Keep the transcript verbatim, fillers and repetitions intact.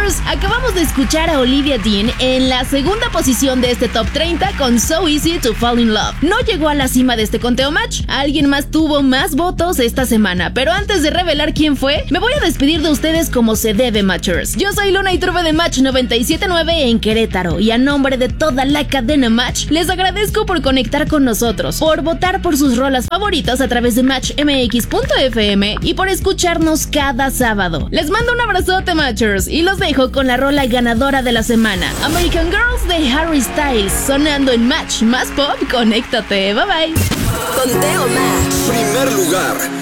Matchers, acabamos de escuchar a Olivia Dean en la segunda posición de este top treinta con So Easy to Fall in Love. No llegó a la cima de este conteo Match. Alguien más tuvo más votos esta semana, pero antes de revelar quién fue, me voy a despedir de ustedes como se debe, Matchers. Yo soy Luna Iturbe de Match noventa y siete punto nueve en Querétaro, y a nombre de toda la cadena Match, les agradezco por conectar con nosotros, por votar por sus rolas favoritas a través de match m x punto f m y por escucharnos cada sábado. Les mando un abrazote, Matchers, y los dejo con la rola ganadora de la semana, American Girls de Harry Styles, sonando en Match más Pop. Conéctate, bye bye. Conteo Match. Primer lugar.